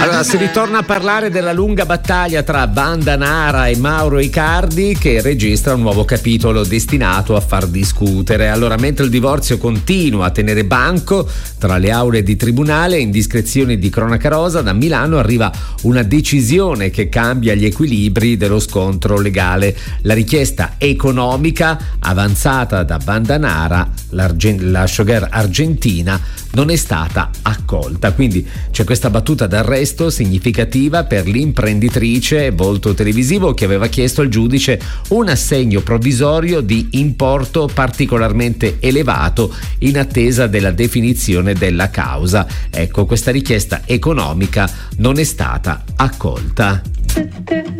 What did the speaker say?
Allora, si ritorna a parlare della lunga battaglia tra Banda Nara e Mauro Icardi, che registra un nuovo capitolo destinato a far discutere. Allora, mentre il divorzio continua a tenere banco tra le aule di tribunale, indiscrezioni di cronaca rosa, da Milano arriva una decisione che cambia gli equilibri dello scontro legale. La richiesta economica avanzata da Banda Nara, la showgirl argentina, non è stata accolta. Quindi c'è questa battuta d'arresto significativa per l'imprenditrice, volto televisivo, che aveva chiesto al giudice un assegno provvisorio di importo particolarmente elevato in attesa della definizione della causa. Ecco, questa richiesta economica non è stata accolta.